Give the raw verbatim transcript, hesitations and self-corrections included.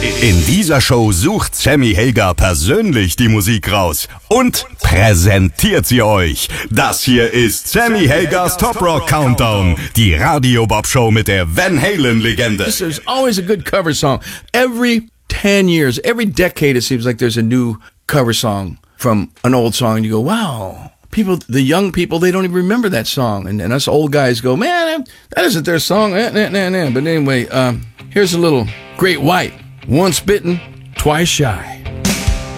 In dieser Show sucht Sammy Hagar persönlich die Musik raus und präsentiert sie euch. Das hier ist Sammy Hagars Top Rock Countdown, die Radio Bob Show mit der Van Halen Legende. There's always a good cover song. Every ten years, every decade, it seems like there's a new cover song from an old song, and you go, wow. People, the young people, they don't even remember that song. And, and us old guys go, man, that isn't their song. Eh, nah, nah, nah. But anyway, um, here's a little Great White. Once bitten, twice shy.